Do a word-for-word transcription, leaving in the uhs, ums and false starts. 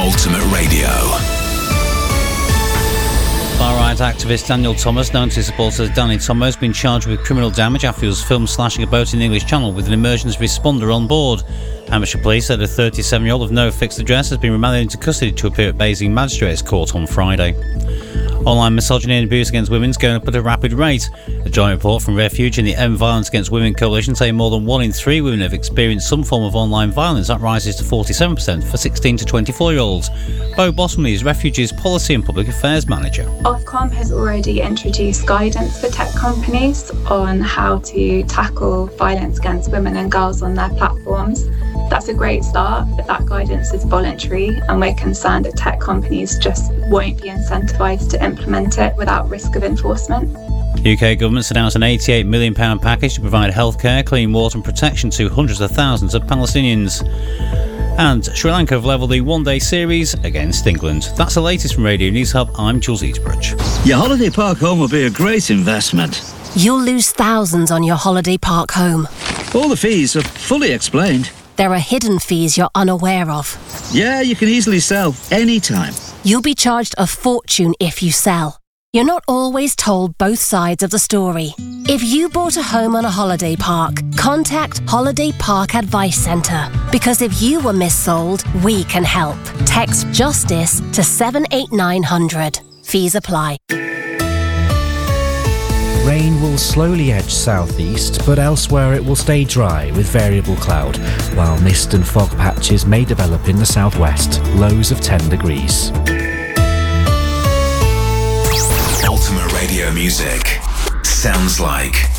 Ultimate Radio. Far-right activist Daniel Thomas, known to his supporters as Danny Tomo, has been charged with criminal damage after he was filmed slashing a boat in the English Channel with an emergency responder on board. Hampshire Police said a thirty-seven-year-old of no fixed address has been remanded into custody to appear at Basing Magistrates Court on Friday. Online misogyny and abuse against women is going up at a rapid rate. A joint report from Refuge and the End Violence Against Women Coalition say more than one in three women have experienced some form of online violence. That rises to forty-seven percent for sixteen to twenty-four-year-olds. Bo Bottomley is Refuge's Policy and Public Affairs Manager. Ofcom has already introduced guidance for tech companies on how to tackle violence against women and girls on their platforms. That's a great start, but that guidance is voluntary, and we're concerned that tech companies just won't be incentivised to implement it without risk of enforcement. The U K government's announced an eighty-eight million pounds package to provide healthcare, clean water and protection to hundreds of thousands of Palestinians. And Sri Lanka have levelled the one-day series against England. That's the latest from Radio News Hub. I'm Jules Eatbridge. Your holiday park home will be a great investment. You'll lose thousands on your holiday park home. All the fees are fully explained. There are hidden fees you're unaware of. Yeah, you can easily sell anytime. You'll be charged a fortune if you sell. You're not always told both sides of the story. If you bought a home on a holiday park, contact Holiday Park Advice Centre. Because if you were missold, we can help. Text JUSTICE to seven eight nine hundred. Fees apply. Rain will slowly edge southeast, but elsewhere it will stay dry with variable cloud, while mist and fog patches may develop in the southwest, lows of ten degrees. Ultimate Radio music sounds like